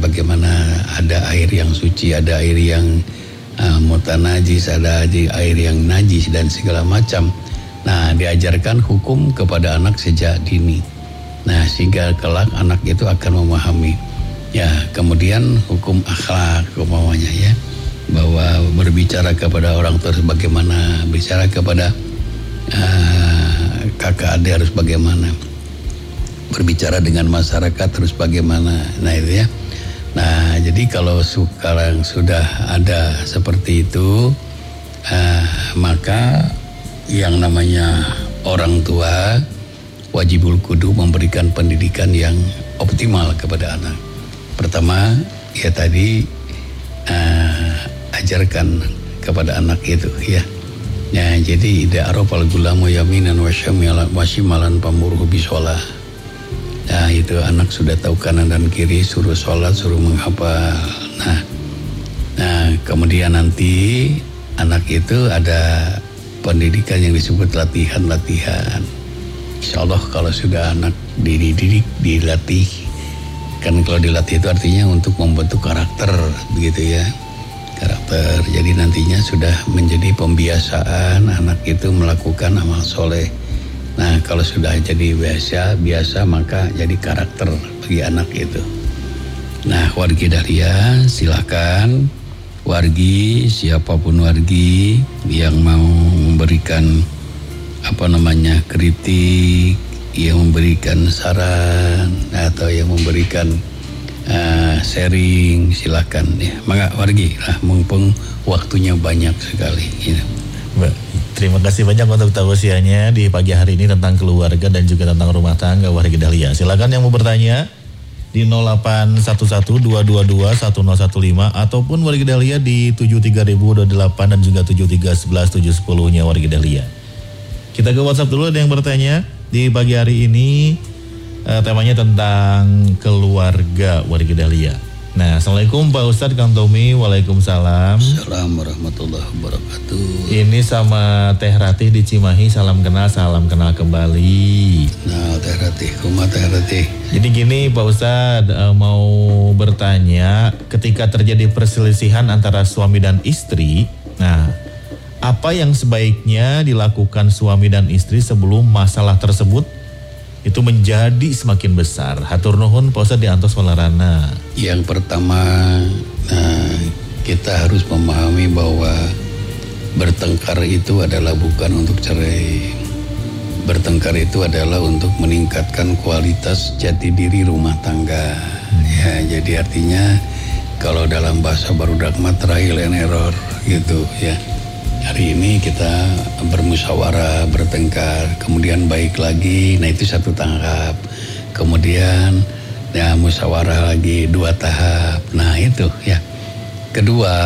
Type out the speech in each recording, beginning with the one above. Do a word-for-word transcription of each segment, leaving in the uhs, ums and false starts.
bagaimana ada air yang suci, ada air yang uh, mutanajis, ada air yang najis dan segala macam. Nah, diajarkan hukum kepada anak sejak dini. Nah, sehingga kelak anak itu akan memahami. Ya, kemudian hukum akhlak umpamanya ya, bahwa berbicara kepada orang tua bagaimana, bicara kepada uh, kakak adik harus bagaimana, berbicara dengan masyarakat harus bagaimana. Nah itu ya. Nah jadi kalau sekarang sudah ada seperti itu, uh, maka yang namanya orang tua wajibul kudu memberikan pendidikan yang optimal kepada anak. Pertama ya tadi uh, ajarkan kepada anak itu ya. Ya jadi ida arafal gulamu yaminan wa shimalan pamuruhu bisolah. Nah itu anak sudah tahu kanan dan kiri, suruh sholat, suruh menghafal. Nah, nah kemudian nanti anak itu ada pendidikan yang disebut latihan-latihan. Insya Allah kalau sudah anak dididik, dilatih, kan kalau dilatih itu artinya untuk membentuk karakter, begitu ya, karakter. Jadi nantinya sudah menjadi pembiasaan anak itu melakukan amal soleh. Nah kalau sudah jadi biasa, biasa maka jadi karakter bagi anak itu. Nah wargi Dahlia silakan, wargi siapapun wargi yang mau memberikan apa namanya kritik, yang memberikan saran atau yang memberikan uh, sharing silakan ya. Maka wargi lah mumpung waktunya banyak sekali. Ya. Terima kasih banyak untuk tausiahnya di pagi hari ini tentang keluarga dan juga tentang rumah tangga wargi Dahlia. Silakan yang mau bertanya di nol delapan satu satu dua dua dua satu nol satu lima ataupun wargi Dahlia di tujuh tiga nol nol dua delapan dan juga tujuh tiga sebelas tujuh sepuluh-nya wargi Dahlia. Kita ke WhatsApp dulu, ada yang bertanya di pagi hari ini, uh, temanya tentang keluarga wargi Dahlia. Nah, Assalamualaikum Pak Ustadz, Kang Tommy. Waalaikumsalam. Assalamualaikum warahmatullahi wabarakatuh. Ini sama Teh Ratih di Cimahi, salam kenal, salam kenal kembali. Nah, Teh Ratih, kumaha Teh Ratih? Jadi gini Pak Ustadz, uh, mau bertanya, ketika terjadi perselisihan antara suami dan istri, nah, apa yang sebaiknya dilakukan suami dan istri sebelum masalah tersebut itu menjadi semakin besar? Hatur nuhun Pak Ustadz diantos walarana. Yang pertama, nah, kita harus memahami bahwa bertengkar itu adalah bukan untuk cerai. Bertengkar itu adalah untuk meningkatkan kualitas jati diri rumah tangga. Hmm. Ya, jadi artinya kalau dalam bahasa barudak mah trial and error gitu ya. Hari ini kita bermusyawarah, bertengkar, kemudian baik lagi, nah itu satu tahap. Kemudian ya musyawarah lagi dua tahap. Nah itu ya. Kedua,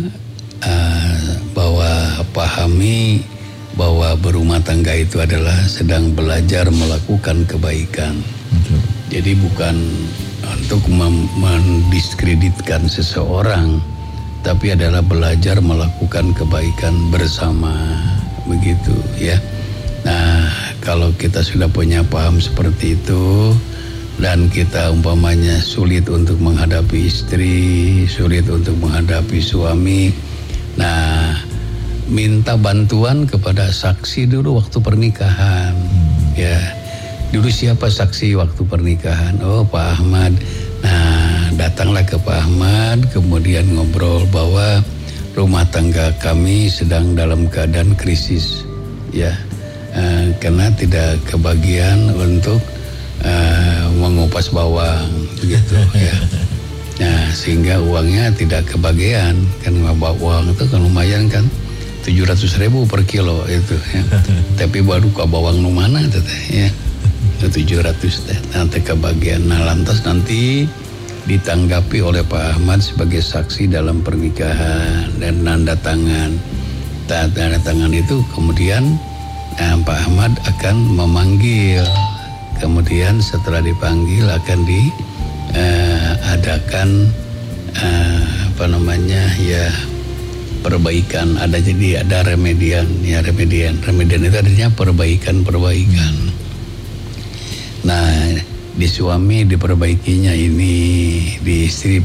uh, bahwa pahami bahwa berumah tangga itu adalah sedang belajar melakukan kebaikan. Mm-hmm. Jadi bukan untuk mem- mendiskreditkan seseorang, tapi adalah belajar melakukan kebaikan bersama, begitu ya. Nah, kalau kita sudah punya paham seperti itu dan kita umpamanya sulit untuk menghadapi istri, sulit untuk menghadapi suami, nah minta bantuan kepada saksi dulu waktu pernikahan. Hmm. Ya, dulu siapa saksi waktu pernikahan? Oh, Pak Ahmad. Nah, datanglah ke Pak Ahmad, kemudian ngobrol bahwa rumah tangga kami sedang dalam keadaan krisis, ya, uh, karena tidak kebagian untuk uh, mengupas bawang, begitu, ya. Nah, sehingga uangnya tidak kebagian, kan uang itu kan lumayan kan, tujuh ratus ribu per kilo itu, ya. Tapi baru ke bawang nu mana, ya. tujuh ratus teh nanti kebagian. Nah lantas nanti ditanggapi oleh Pak Ahmad sebagai saksi dalam pernikahan dan tanda tangan. Tanda tangan itu kemudian eh, Pak Ahmad akan memanggil, kemudian setelah dipanggil akan diadakan eh, eh, apa namanya ya perbaikan. Ada jadi ada remedian ya remedian remedian itu artinya perbaikan perbaikan. Nah, di suami diperbaikinya ini, di istri